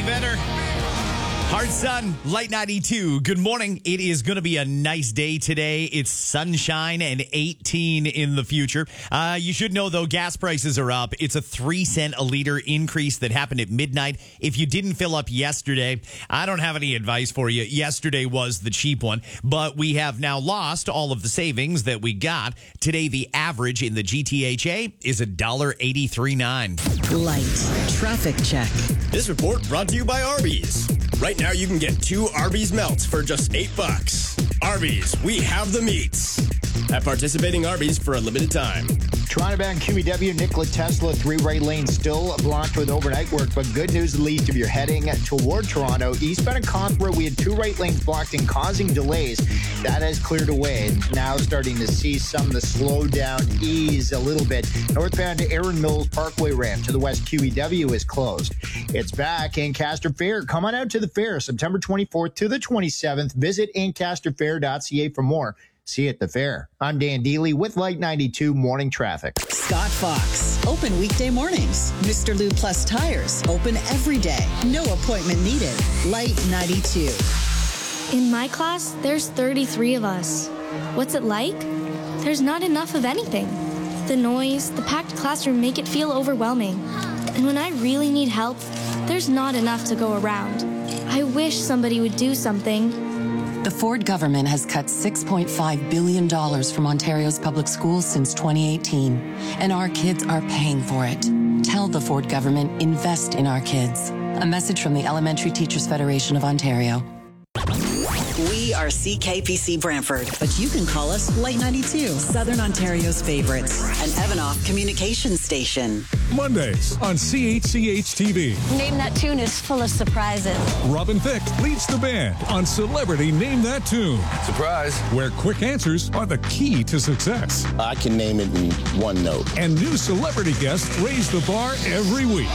better. Hard sun, light 92. Good morning. It is going to be a nice day today. It's sunshine and 18 in the future. You should know, though, gas prices are up. It's a 3 cent a liter increase that happened at midnight. If you didn't fill up yesterday, I don't have any advice for you. Yesterday was the cheap one, but we have now lost all of the savings that we got. Today, the average in the GTHA is $1.83.9. Light traffic check. This report brought to you by Arby's. Right now, you can get 2 Arby's melts for just $8. Arby's, we have the meats. At participating Arby's for a limited time. Toronto-bound QEW, Nikola Tesla, 3 right lanes still blocked with overnight work, but good news at least if you're heading toward Toronto. Eastbound at Conthborough, we had 2 right lanes blocked and causing delays. That has cleared away. Now starting to see some of the slowdown ease a little bit. Northbound to Erin Mills Parkway ramp to the west QEW is closed. It's back. Ancaster Fair. Come on out to the fair, September 24th to the 27th. Visit ancasterfair.ca for more. See you at the fair. I'm Dan Deely with Light 92 Morning Traffic. Scott Fox. Open weekday mornings. Mr. Lube Plus Tires. Open every day. No appointment needed. Light 92. In my class, there's 33 of us. What's it like? There's not enough of anything. The noise, the packed classroom make it feel overwhelming. And when I really need help, there's not enough to go around. I wish somebody would do something. The Ford government has cut $6.5 billion from Ontario's public schools since 2018, and our kids are paying for it. Tell the Ford government, invest in our kids. A message from the Elementary Teachers Federation of Ontario. We are CKPC Brantford, but you can call us Light 92, Southern Ontario's favorites, an Evanoff communication station. Mondays on CHCH-TV. Name That Tune is full of surprises. Robin Thicke leads the band on Celebrity Name That Tune. Surprise. Where quick answers are the key to success. I can name it in one note. And new celebrity guests raise the bar every week.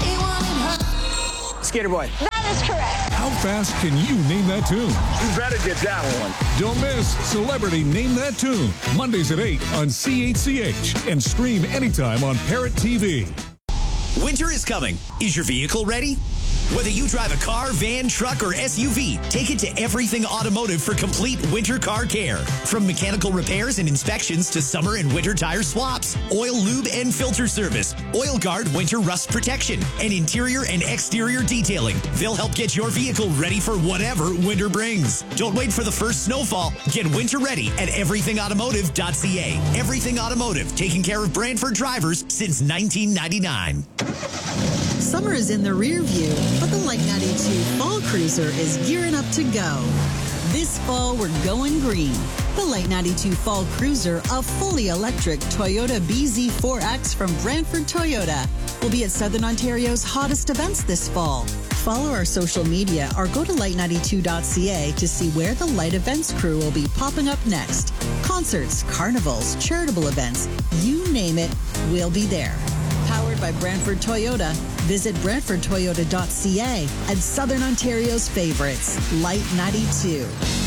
Skater Boy. That is correct. How fast can you name that tune? You better get that one. Don't miss Celebrity Name That Tune. Mondays at 8 on CHCH and stream anytime on Parrot TV. Winter is coming. Is your vehicle ready? Whether you drive a car, van, truck, or SUV, take it to Everything Automotive for complete winter car care. From mechanical repairs and inspections to summer and winter tire swaps, oil, lube, and filter service, Oil Guard winter rust protection, and interior and exterior detailing. They'll help get your vehicle ready for whatever winter brings. Don't wait for the first snowfall. Get winter ready at everythingautomotive.ca. Everything Automotive, taking care of Brantford drivers since 1999. Summer is in the rear view, but the Light 92 Fall Cruiser is gearing up to go. This fall, we're going green. The Light 92 Fall Cruiser, a fully electric Toyota BZ4X from Brantford Toyota, will be at Southern Ontario's hottest events this fall. Follow our social media or go to light92.ca to see where the Light Events crew will be popping up next. Concerts, carnivals, charitable events, you name it, we'll be there. Powered by Brantford Toyota. Visit brantfordtoyota.ca and Southern Ontario's favorites, Light 92.